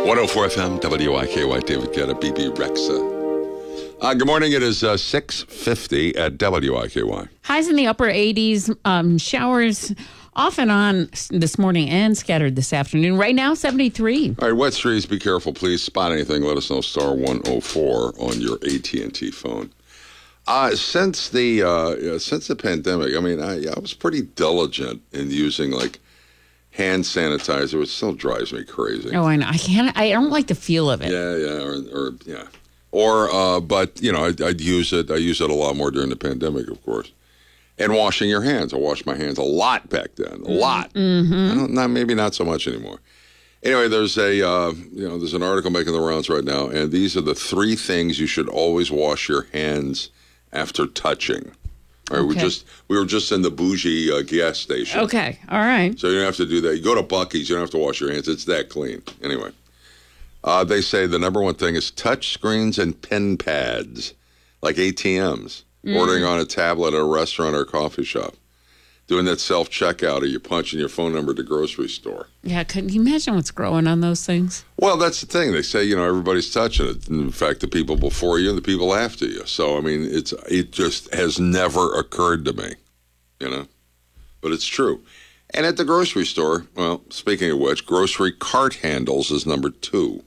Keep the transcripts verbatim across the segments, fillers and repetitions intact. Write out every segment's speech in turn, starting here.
one oh four F M, W I K Y, David Guetta, B B Rexa. Uh, good morning. It is uh, six fifty at W I K Y. Highs in the upper eighties, um, showers off and on this morning and scattered this afternoon. Right now, seventy-three. All right, wet streets, be careful, please. Spot anything, let us know, star one oh four on your A T and T phone. Uh, since the uh, since the pandemic, I mean, I, I was pretty diligent in using, like, hand sanitizer, which still drives me crazy. Oh, I know. I can't, I don't like the feel of it. Yeah, yeah, or, or yeah. Or, uh, but, you know, I'd, I'd use it. I use it a lot more during the pandemic, of course. And washing your hands. I washed my hands a lot back then. A lot. Mm-hmm. I don't, not, maybe not so much anymore. Anyway, there's a, uh, you know, there's an article making the rounds right now, and these are the three things you should always wash your hands after touching. All right, okay. we just we were just in the bougie uh, gas station. Okay, all right. So you don't have to do that. You go to Buc-ee's, you don't have to wash your hands. It's that clean. Anyway, uh, they say the number one thing is touch screens and pen pads, like A T Ms. Mm. Ordering on a tablet at a restaurant or a coffee shop. Doing that self-checkout, or you punching your phone number at the grocery store. Yeah, can you imagine what's growing on those things? Well, that's the thing. They say, you know, everybody's touching it. In fact, the people before you and the people after you. So, I mean, it's it just has never occurred to me, you know. But it's true. And at the grocery store, well, speaking of which, grocery cart handles is number two.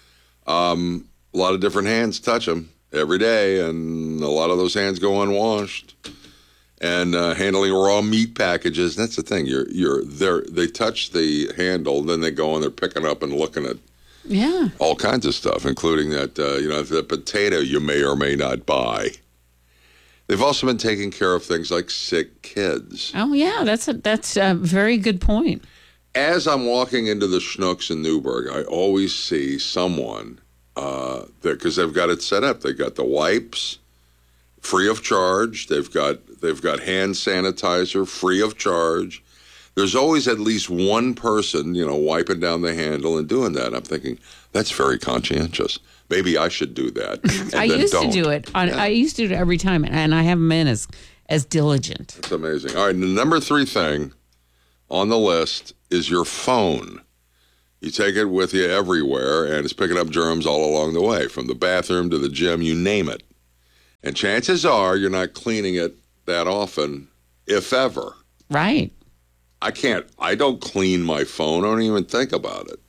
Um, a lot of different hands touch them every day, and a lot of those hands go unwashed. And uh, handling raw meat packages, that's the thing. You're you're there. They touch the handle, then they go and they're picking up and looking at yeah all kinds of stuff, including that uh, you know the potato you may or may not buy. They've also been taking care of things like sick kids. Oh yeah, that's a that's a very good point. As I'm walking into the Schnucks in Newburgh, I always see someone uh, there because they've got it set up. They've got the wipes free of charge. They've got they've got hand sanitizer free of charge. There's always at least one person, you know, wiping down the handle and doing that. I'm thinking, that's very conscientious. Maybe I should do that. And I then used don't. to do it. On, Yeah. I used to do it every time, and I haven't been as, as diligent. It's amazing. All right, the number three thing on the list is your phone. You take it with you everywhere, and it's picking up germs all along the way, from the bathroom to the gym, you name it. And chances are you're not cleaning it that often, if ever. Right. I can't, I don't clean my phone. I don't even think about it.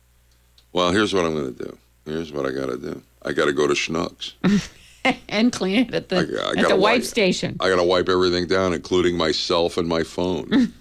Well, here's what I'm going to do. Here's what I got to do. I got to go to Schnucks. And clean it at the, I, I at the wipe wipe station. I got to wipe everything down, including myself and my phone.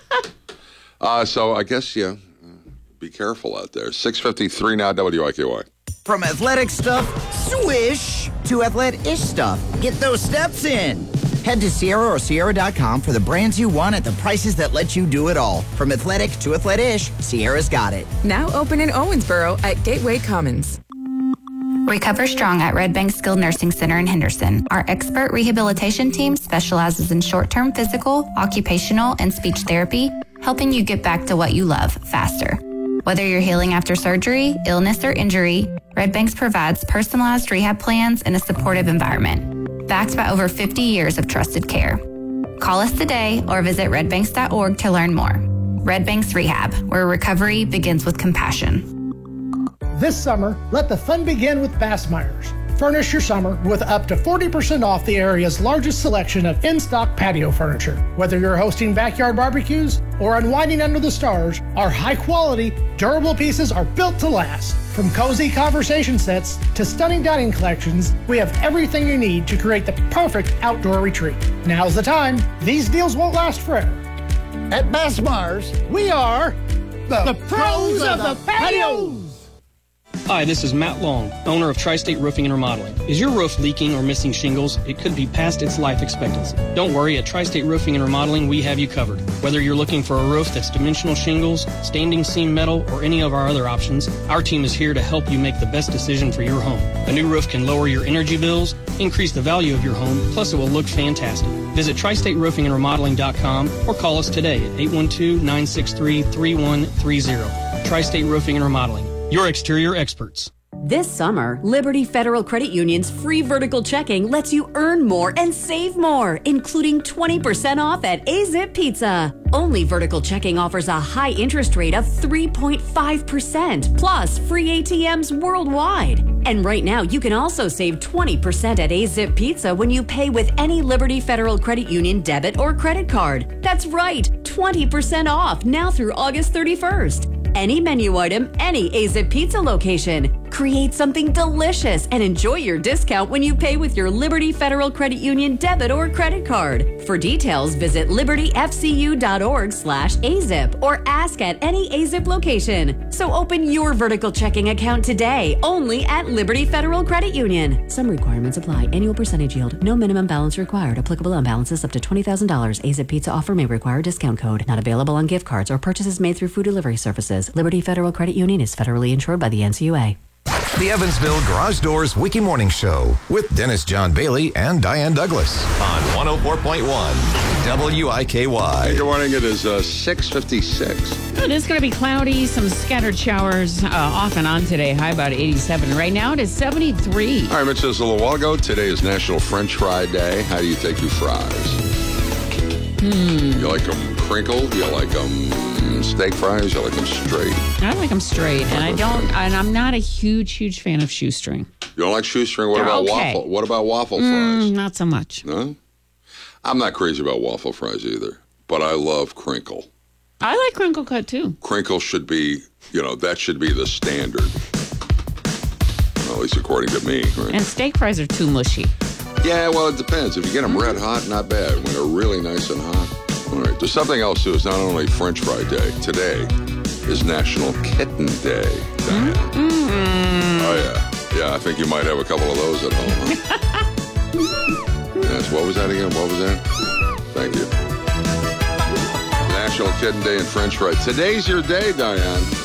uh, so I guess, yeah, be careful out there. six fifty-three now, W I K Y. From athletic stuff, swish, to athletic-ish stuff. Get those steps in. Head to Sierra or Sierra dot com for the brands you want at the prices that let you do it all. From athletic to athletic-ish, Sierra's got it. Now open in Owensboro at Gateway Commons. Recover Strong at Red Bank Skilled Nursing Center in Henderson. Our expert rehabilitation team specializes in short-term physical, occupational, and speech therapy, helping you get back to what you love faster. Whether you're healing after surgery, illness, or injury, Red Banks provides personalized rehab plans in a supportive environment, backed by over fifty years of trusted care. Call us today or visit red banks dot org to learn more. Red Banks Rehab, where recovery begins with compassion. This summer, let the fun begin with Bassmeyer's. Furnish your summer with up to forty percent off the area's largest selection of in-stock patio furniture. Whether you're hosting backyard barbecues or unwinding under the stars, our high-quality, durable pieces are built to last. From cozy conversation sets to stunning dining collections, we have everything you need to create the perfect outdoor retreat. Now's the time. These deals won't last forever. At Bassmeyer's, we are the, the pros of the patios. Hi, this is Matt Long, owner of Tri-State Roofing and Remodeling. Is your roof leaking or missing shingles? It could be past its life expectancy. Don't worry, at Tri-State Roofing and Remodeling, we have you covered. Whether you're looking for a roof that's dimensional shingles, standing seam metal, or any of our other options, our team is here to help you make the best decision for your home. A new roof can lower your energy bills, increase the value of your home, plus it will look fantastic. Visit tri state roofing and remodeling dot com or call us today at eight one two, nine six three, three one three zero. Tri-State Roofing and Remodeling, your exterior experts. This summer, Liberty Federal Credit Union's free vertical checking lets you earn more and save more, including twenty percent off at A-Zip Pizza. Only vertical checking offers a high interest rate of three point five percent, plus free A T Ms worldwide. And right now, you can also save twenty percent at A-Zip Pizza when you pay with any Liberty Federal Credit Union debit or credit card. That's right, twenty percent off now through August thirty-first. Any menu item, any A-Zip Pizza location. Create something delicious and enjoy your discount when you pay with your Liberty Federal Credit Union debit or credit card. For details, visit libertyfcu.org slash AZIP or ask at any A-Zip location. So open your vertical checking account today, only at Liberty Federal Credit Union. Some requirements apply. Annual percentage yield. No minimum balance required. Applicable on balances up to twenty thousand dollars. A-Zip Pizza offer may require discount code. Not available on gift cards or purchases made through food delivery services. Liberty Federal Credit Union is federally insured by the N C U A. The Evansville Garage Doors Wiki Morning Show with Dennis John Bailey and Diane Douglas on one oh four point one W I K Y. Hey, good morning. It is uh, six fifty-six. It is going to be cloudy, some scattered showers uh, off and on today. High about eighty-seven. Right now it is seventy-three. All right, mentioned this a little while ago. Today is National French Fry Day. How do you take your fries? Hmm. You like them crinkled? You like them steak fries? You like them straight? I like them straight, and I don't. And I'm not a huge, huge fan of shoestring. You don't like shoestring? What They're about okay. waffle? What about waffle fries? Mm, not so much. No? I'm not crazy about waffle fries either, but I love crinkle. I like crinkle cut too. Crinkle should be, you know, that should be the standard. Well, at least according to me. Right? And steak fries are too mushy. Yeah, well, it depends. If you get them red hot, not bad. When they're really nice and hot. All right. There's something else, too. It's not only French Fry Day. Today is National Kitten Day. Diane. Mm-hmm. Oh, yeah. Yeah, I think you might have a couple of those at home. Huh? Yes, what was that again? What was that? Thank you. National Kitten Day and French Fry. Today's your day, Diane.